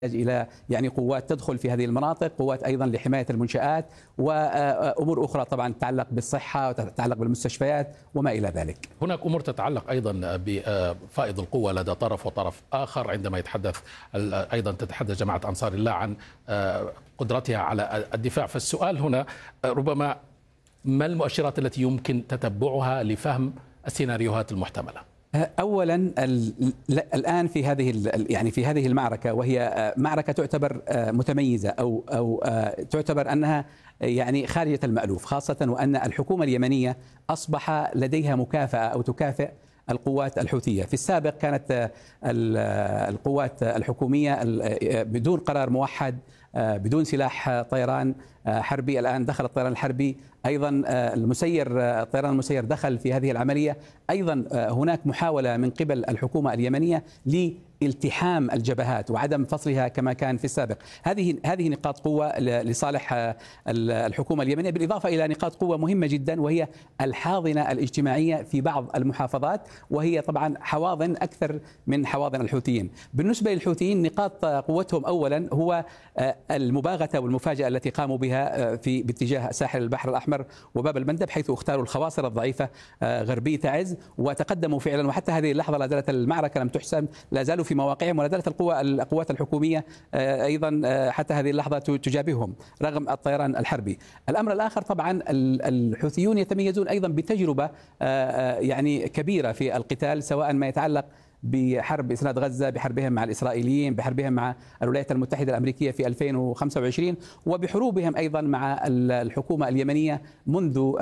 إلى يعني قوات تدخل في هذه المناطق، قوات أيضا لحماية المنشآت وأمور أخرى طبعا تتعلق بالصحة وتتعلق بالمستشفيات وما إلى ذلك. هناك أمور تتعلق أيضا بفائض القوة لدى طرف وطرف آخر، عندما أيضا تتحدث جماعة أنصار الله عن قدرتها على الدفاع. فالسؤال هنا ربما ما المؤشرات التي يمكن تتبعها لفهم السيناريوهات المحتملة؟ أولا الآن في هذه المعركة، وهي معركة تعتبر متميزة أو تعتبر أنها يعني خارجة المألوف، خاصة وأن الحكومة اليمنية أصبح لديها مكافأة أو تكافئ القوات الحوثية. في السابق كانت القوات الحكومية بدون قرار موحد، بدون سلاح طيران حربي. الآن دخل الطيران الحربي، أيضا الطيران المسير دخل في هذه العملية. أيضا هناك محاولة من قبل الحكومة اليمنية لالتحام الجبهات وعدم فصلها كما كان في السابق. هذه نقاط قوة لصالح الحكومة اليمنية، بالإضافة إلى نقاط قوة مهمة جدا وهي الحاضنة الاجتماعية في بعض المحافظات، وهي طبعا حواضن أكثر من حواضن الحوثيين. بالنسبة للحوثيين نقاط قوتهم أولا هو المباغتة والمفاجأة التي قاموا بها باتجاه ساحل البحر الأحمر وباب المندب، حيث اختاروا الخواصر الضعيفة غربي تعز وتقدموا فعلا، وحتى هذه اللحظة لا زالت المعركة لم تحسم، لا زالوا في مواقعهم، ولا زالت القوات الحكومية أيضا حتى هذه اللحظة تجابههم رغم الطيران الحربي. الأمر الآخر طبعا الحوثيون يتميزون أيضا بتجربة يعني كبيرة في القتال، سواء ما يتعلق بحرب إسناد غزة، بحربهم مع الإسرائيليين، بحربهم مع الولايات المتحدة الأمريكية في 2025، وبحروبهم أيضا مع الحكومة اليمنية منذ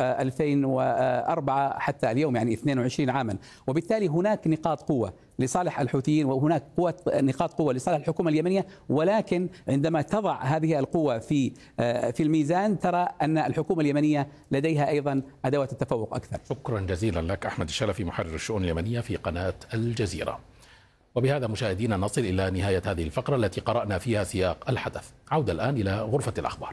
2004 حتى اليوم، يعني 22 عاما. وبالتالي هناك نقاط قوة لصالح الحوثيين وهناك نقاط قوة لصالح الحكومة اليمنية، ولكن عندما تضع هذه القوة في الميزان ترى أن الحكومة اليمنية لديها أيضا أدوات التفوق أكثر. شكرا جزيلا لك أحمد الشلفي، محرر الشؤون اليمنية في قناة الجزيرة. وبهذا مشاهدينا نصل إلى نهاية هذه الفقرة التي قرأنا فيها سياق الحدث. عودة الآن إلى غرفة الأخبار.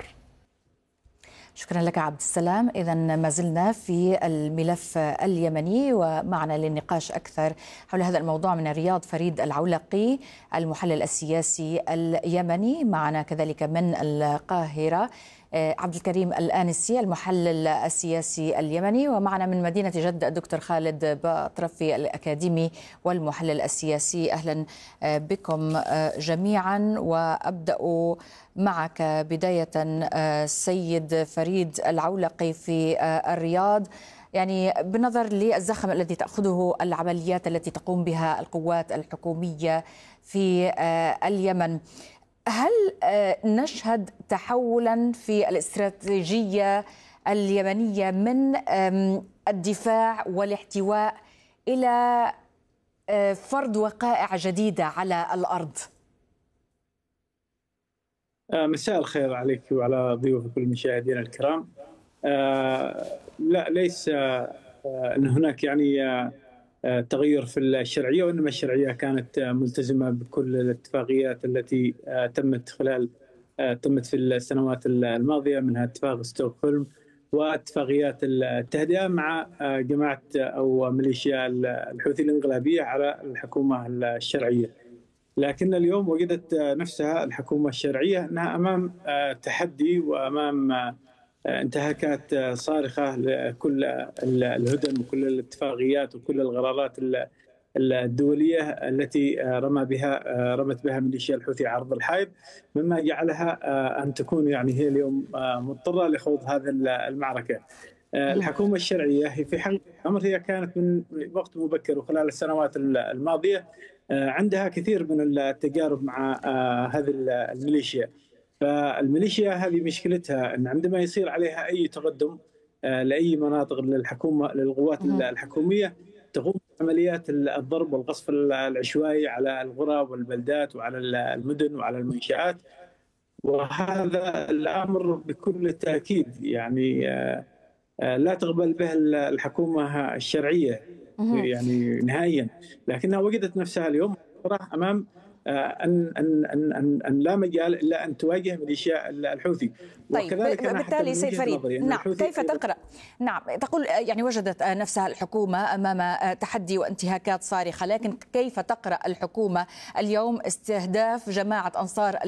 شكرا لك عبد السلام. إذا ما زلنا في الملف اليمني، ومعنا للنقاش أكثر حول هذا الموضوع من الرياض فريد العولقي المحلل السياسي اليمني، معنا كذلك من القاهرة عبد الكريم الآنسي المحلل السياسي اليمني، ومعنا من مدينة جدة الدكتور خالد باطرفي الأكاديمي والمحلل السياسي. أهلا بكم جميعا، وأبدأ معك بداية سيد فريد العولقي في الرياض. يعني بالنظر للزخم الذي تأخذه العمليات التي تقوم بها القوات الحكومية في اليمن، هل نشهد تحولا في الاستراتيجية اليمنية من الدفاع والاحتواء إلى فرض وقائع جديدة على الأرض؟ مساء الخير عليك وعلى ضيوفك والمشاهدين الكرام. لا، ليس أن هناك يعني تغير في الشرعية، وإنما الشرعية كانت ملتزمة بكل الاتفاقيات التي تمت في السنوات الماضية، منها اتفاق ستوكهولم واتفاقيات التهدئة مع جماعة أو ميليشيا الحوثي الانقلابية على الحكومة الشرعية. لكن اليوم وجدت نفسها الحكومة الشرعية أنها أمام تحدي وأمام انتهاكات صارخة لكل الهدن وكل الاتفاقيات وكل القرارات الدولية التي رمت بها ميليشيا الحوثي عرض الحائط، مما جعلها أن تكون يعني هي اليوم مضطرة لخوض هذه المعركة. الحكومة الشرعية هي في حقيقة الأمر هي كانت من وقت مبكر وخلال السنوات الماضية عندها كثير من التجارب مع هذه الميليشيا. فالميليشيا هذه مشكلتها أن عندما يصير عليها أي تقدم لأي مناطق للقوات الحكومية تقوم بعمليات الضرب والقصف العشوائي على القرى والبلدات وعلى المدن وعلى المنشآت. وهذا الأمر بكل تأكيد يعني لا تقبل به الحكومة الشرعية يعني نهائيا، لكنها وجدت نفسها اليوم أمام أن لا مجال إلا أن تواجه ميليشيا الحوثي. طيب بالتالي سيد فريد، نعم كيف تقرأ؟ نعم تقول يعني وجدت نفسها الحكومة أمام تحدي وانتهاكات صارخة، لكن كيف تقرأ الحكومة اليوم استهداف جماعة أنصار